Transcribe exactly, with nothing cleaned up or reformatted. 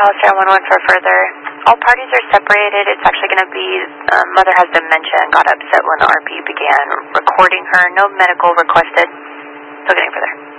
Alistair one one for further. All parties are separated. It's actually going to be, um, mother has dementia and got upset when the R P began recording her. No medical requested. Still getting further.